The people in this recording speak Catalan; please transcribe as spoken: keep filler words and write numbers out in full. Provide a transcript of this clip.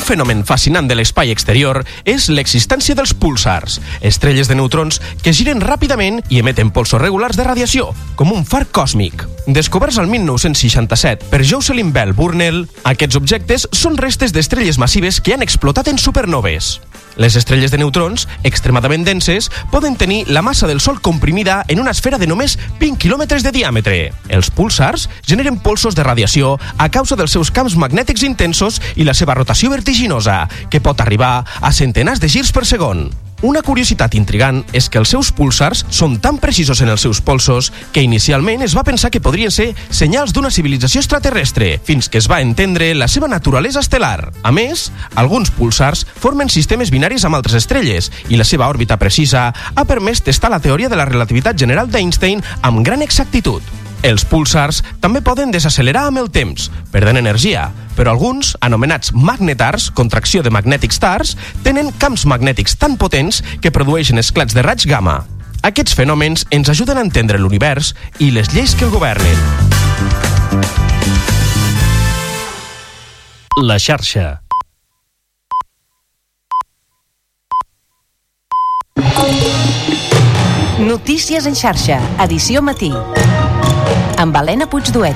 fenomen fascinant de l'espai exterior és l'existència dels púlsars, estrelles de neutrons que giren ràpidament i emeten polsos regulars de radiació, com un far còsmic. Descoberts al mil nou-cents seixanta-set per Jocelyn Bell Burnell, aquests objectes són restes d'estrelles massives que han explotat en supernoves. Les estrelles de neutrons, extremadament denses, poden tenir la massa del Sol comprimida en una esfera de només vint quilòmetres de diàmetre. Els púlsars generen polsos de radiació a causa dels seus camps magnètics intensos i la seva rotació vertiginosa, que pot arribar a centenars de girs per segon. Una curiositat intrigant és que els seus púlsars són tan precisos en els seus polsos que inicialment es va pensar que podrien ser senyals d'una civilització extraterrestre, fins que es va entendre la seva naturalesa estel·lar. A més, alguns púlsars formen sistemes binaris amb altres estrelles i la seva òrbita precisa ha permès testar la teoria de la relativitat general d'Einstein amb gran exactitud. Els púlsars també poden desaccelerar amb el temps, perdent energia, però alguns, anomenats magnetars, contracció de magnetic stars, tenen camps magnètics tan potents que produeixen esclats de raigs gamma. Aquests fenòmens ens ajuden a entendre l'univers i les lleis que el governen. La xarxa. Notícies en xarxa, edició matí. Amb Helena Puigduet.